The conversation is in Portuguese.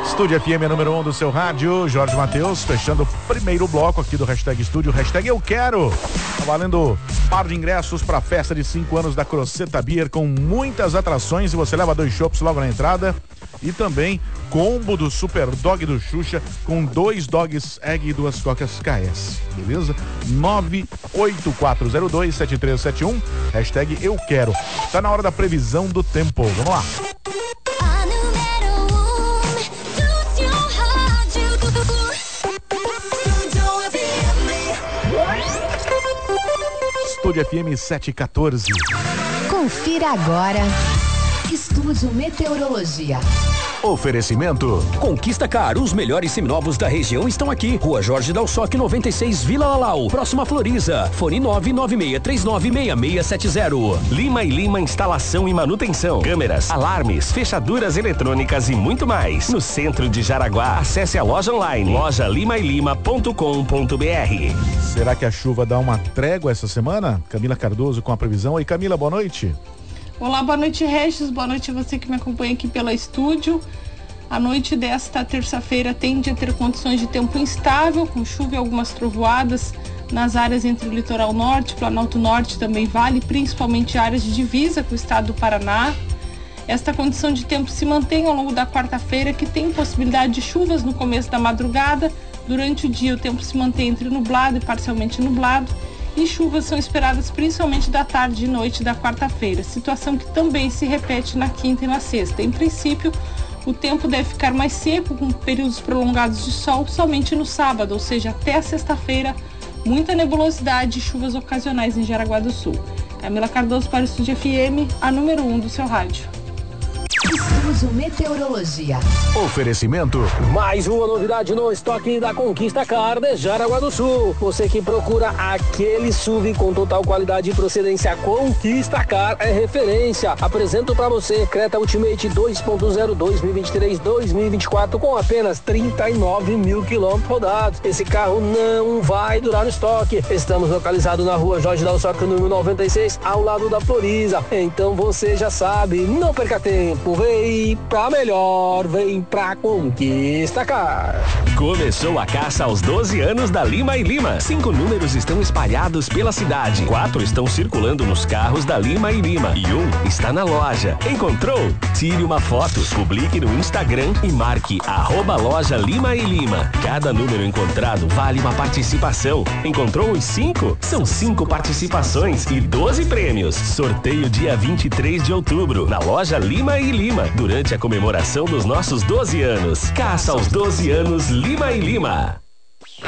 Estúdio FM número 1 do seu rádio, Jorge Mateus, fechando o primeiro bloco aqui do Hashtag Estúdio, Hashtag Eu Quero. Tá valendo par de ingressos para a festa de 5 anos da Croceta Beer, com muitas atrações, e você leva 2 chopps logo na entrada. E também combo do Super Dog do Xuxa, com 2 Dogs Egg e 2 Cocas KS, beleza? 984027371, Hashtag Eu Quero. Tá na hora da previsão do tempo, vamos lá. Estúdio FM 714. Confira agora. Estúdio Meteorologia. Oferecimento Conquista Car, os melhores seminovos da região estão aqui. Rua Jorge Dalsoc 96, Vila Lalau, próxima Floriza. Fone 996396670. Lima e Lima Instalação e Manutenção, câmeras, alarmes, fechaduras eletrônicas e muito mais. No centro de Jaraguá, acesse a loja online lojalimailima.com.br. Será que a chuva dá uma trégua essa semana? Camila Cardoso com a previsão. Oi, Camila, boa noite. Olá, boa noite, Regis, boa noite a você que me acompanha aqui pela estúdio. A noite desta terça-feira tende a ter condições de tempo instável, com chuva e algumas trovoadas nas áreas entre o litoral norte, Planalto Norte também vale, principalmente áreas de divisa com o estado do Paraná. Esta condição de tempo se mantém ao longo da quarta-feira, que tem possibilidade de chuvas no começo da madrugada. Durante o dia o tempo se mantém entre nublado e parcialmente nublado, e chuvas são esperadas principalmente da tarde e noite da quarta-feira, situação que também se repete na quinta e na sexta. Em princípio, o tempo deve ficar mais seco, com períodos prolongados de sol somente no sábado, ou seja, até a sexta-feira, muita nebulosidade e chuvas ocasionais em Jaraguá do Sul. Camila Cardoso para o Estúdio FM, a número 1 do seu rádio. Estúdio Meteorologia. Oferecimento. Mais uma novidade no estoque da Conquista Car de Jaraguá do Sul. Você que procura aquele SUV com total qualidade e procedência, Conquista Car é referência. Apresento para você Creta Ultimate 2.0 2023-2024 com apenas 39 mil quilômetros rodados. Esse carro não vai durar no estoque. Estamos localizados na rua Jorge Dalsoc, número 96, ao lado da Floriza. Então você já sabe, não perca tempo. Vem pra melhor, vem pra Conquista Car. Começou a caça aos 12 anos da Lima e Lima. 5 números estão espalhados pela cidade. 4 estão circulando nos carros da Lima e Lima. E 1 está na loja. Encontrou? Tire uma foto, publique no Instagram e marque @loja Lima e Lima. Cada número encontrado vale uma participação. Encontrou os 5? São 5 participações e 12 prêmios. Sorteio dia 23 de outubro, na loja Lima e Lima, durante a comemoração dos nossos 12 anos. Caça aos 12 anos Lima e Lima.